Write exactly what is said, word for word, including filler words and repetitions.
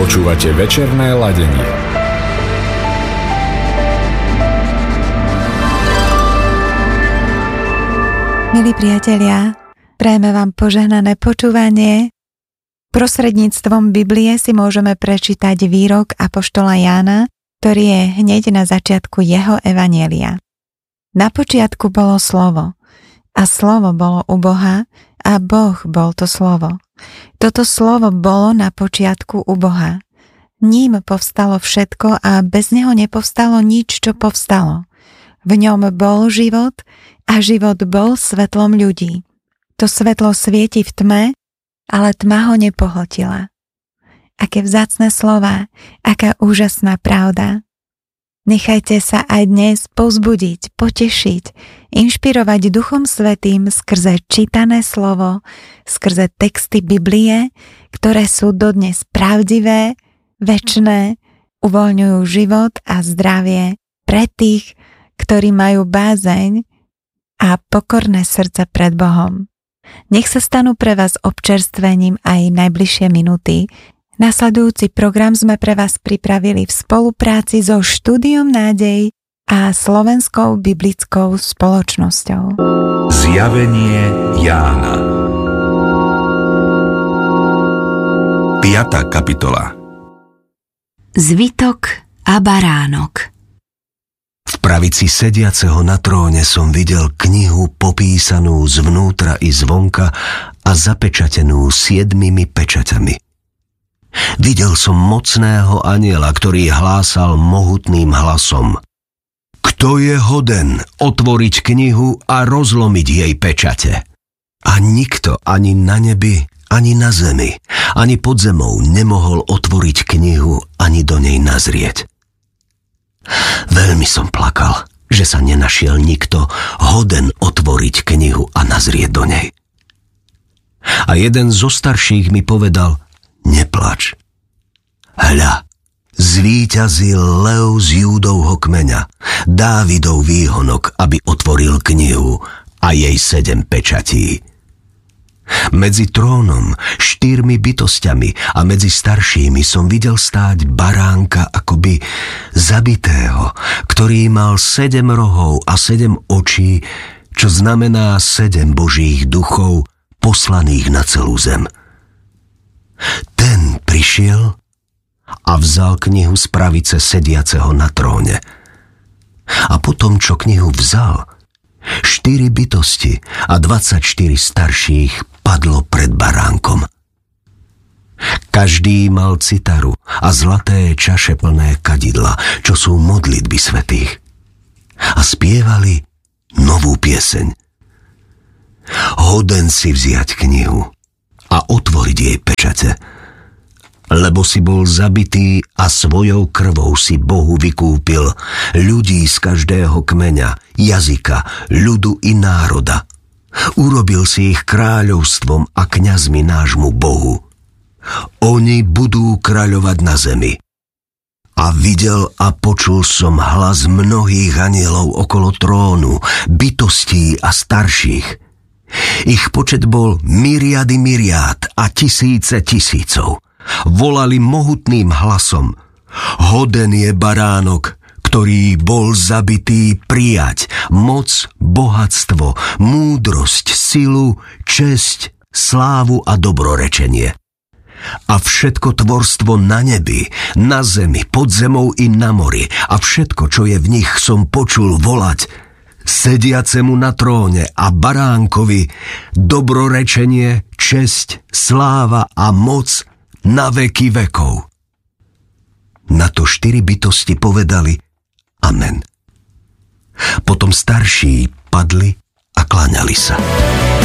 Počúvate večerné ladenie. Milí priatelia, prajeme vám požehnané počúvanie. Prostredníctvom Biblie si môžeme prečítať výrok apoštola Jána, ktorý je hneď na začiatku jeho evanjelia. Na počiatku bolo slovo, a slovo bolo u Boha, a Boh bol to slovo. Toto slovo bolo na počiatku u Boha. Ním povstalo všetko a bez neho nepovstalo nič, čo povstalo. V ňom bol život a život bol svetlom ľudí. To svetlo svieti v tme, ale tma ho nepohltila. Aké vzácne slová, aká úžasná pravda. Nechajte sa aj dnes povzbudiť, potešiť, inšpirovať Duchom Svätým skrze čítané slovo, skrze texty Biblie, ktoré sú dodnes pravdivé, večné, uvoľňujú život a zdravie pre tých, ktorí majú bázeň a pokorné srdce pred Bohom. Nech sa stanú pre vás občerstvením aj najbližšie minúty. Nasledujúci program sme pre vás pripravili v spolupráci so Štúdiom Nádej a Slovenskou biblickou spoločnosťou. Zjavenie Jána. piata kapitola. Zvitok a baránok. V pravici sediaceho na tróne som videl knihu popísanú zvnútra i zvonka a zapečatenú siedmimi pečaťami. Videl som mocného anjela, ktorý hlásal mohutným hlasom: Kto je hoden otvoriť knihu a rozlomiť jej pečate? A nikto ani na nebi, ani na zemi, ani pod zemou nemohol otvoriť knihu ani do nej nazrieť. Veľmi som plakal, že sa nenašiel nikto hoden otvoriť knihu a nazrieť do nej. A jeden zo starších mi povedal: Neplač. Hľa, zvíťazil lev z Júdovho kmeňa, Dávidov výhonok, aby otvoril knihu a jej sedem pečatí. Medzi trónom, štyrmi bytosťami a medzi staršími som videl stáť baránka akoby zabitého, ktorý mal sedem rohov a sedem očí, čo znamená sedem božích duchov poslaných na celú zem. Ten prišiel a vzal knihu z pravice sediaceho na tróne. A potom, čo knihu vzal, štyri bytosti a dvadsaťštyri starších padlo pred baránkom. Každý mal citaru a zlaté čaše plné kadidla, čo sú modlitby svätých. A spievali novú pieseň. Hoden si vziať knihu a otvoriť jej pečate, lebo si bol zabitý a svojou krvou si Bohu vykúpil ľudí z každého kmeňa, jazyka, ľudu i národa. Urobil si ich kráľovstvom a kňazmi nášmu Bohu. Oni budú kráľovať na zemi. A videl a počul som hlas mnohých anjelov okolo trónu, bytostí a starších. Ich počet bol myriady myriád a tisíce tisícov. Volali mohutným hlasom: Hoden je baránok, ktorý bol zabitý, prijať moc, bohatstvo, múdrosť, silu, česť, slávu a dobrorečenie. A všetko tvorstvo na nebi, na zemi, pod zemou i na mori a všetko, čo je v nich, som počul volať sediacemu na tróne a baránkovi dobrorečenie, česť, sláva a moc na veky vekov. Na to štyri bytosti povedali Amen. Potom starší padli a kláňali sa.